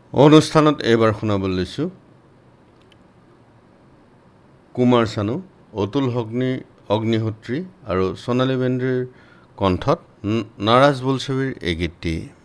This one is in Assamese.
অনুষ্ঠানত এইবাৰ শুনাবলৈ লৈছোঁ কুমাৰ চানু, অতুল অগ্নিহোত্ৰী আৰু সোণালী বেন্দ্ৰেৰ কণ্ঠত নাৰাজ বোলছবিৰ এই গীতটি।